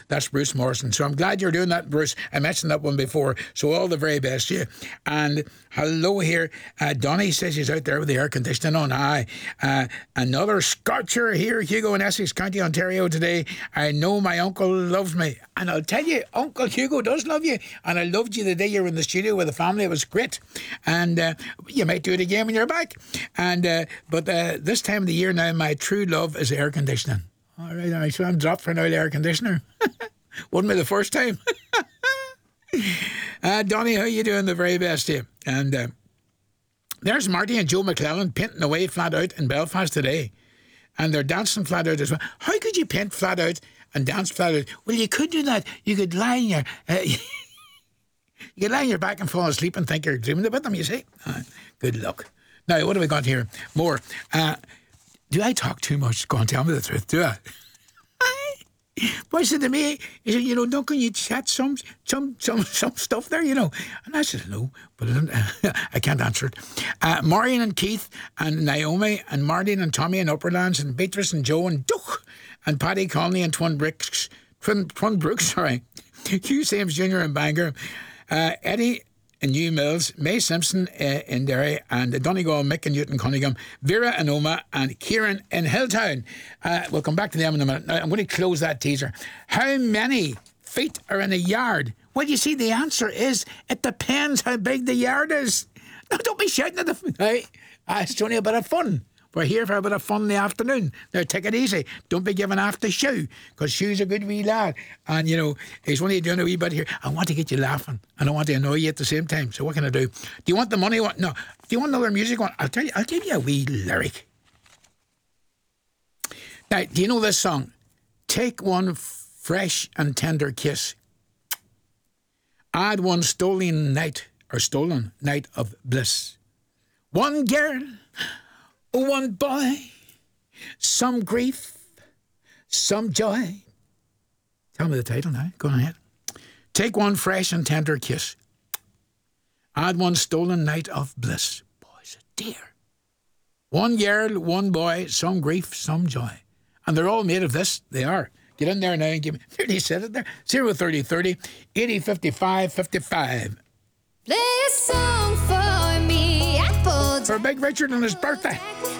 That's Bruce Morrison. So I'm glad you're doing that, Bruce. I mentioned that one before. So all the very best to you. And hello here. Donnie says he's out there with the air conditioning on. Another scorcher here, Hugo, in Essex County, Ontario today. I know my uncle loves me. And I'll tell you, Uncle Hugo does love you. And I loved you the day you were in the studio with the family. It was great. And you might do it again when you're back. But this time of the year now, my true love is air conditioning. All right. So I'm dropped for an oil air conditioner. Wouldn't be the first time. Donnie, how you doing? The very best to you. And there's Marty and Joe McClellan painting away flat out in Belfast today. And they're dancing flat out as well. How could you paint flat out and dance flat out? Well, you could do that. You could lie in your... you could lie on your back and fall asleep and think you're dreaming about them, you see. Good luck. Now, what have we got here? More. Do I talk too much? Go on, tell me the truth, do I? Boy said to me, he said, Duncan, you chat some stuff there, And I said, no, but I can't answer it. Marion and Keith and Naomi and Martin and Tommy and Upperlands and Beatrice and Joe and Duch and Paddy Conley and Twin Brooks, Hugh Sames Jr. in Bangor, Eddie in New Mills, May Simpson in Derry, and Donegal, Mick and Newton Cunningham, Vera and Oma, and Kieran in Hilltown. We'll come back to them in a minute. Now, I'm going to close that teaser. How many feet are in a yard? Well, you see, the answer is it depends how big the yard is. Now, don't be shouting at the... Hey, it's only a bit of fun. We're here for a bit of fun in the afternoon. Now, take it easy. Don't be giving after Shu, because Shu's a good wee lad. And, he's only doing a wee bit here. I want to get you laughing, and I want to annoy you at the same time. So what can I do? Do you want the money one? No. Do you want another music one? I'll give you a wee lyric. Now, do you know this song? Take one fresh and tender kiss. Add one stolen night of bliss. One girl... one boy, some grief, some joy. Tell me the title now. Go on ahead. Take one fresh and tender kiss. Add one stolen night of bliss. Boys, dear. One girl, one boy, some grief, some joy. And they're all made of this. They are. Get in there now and give me... There they said it there. 03030 80 55 55. Play a song for me, Apple. For Big Richard on his birthday.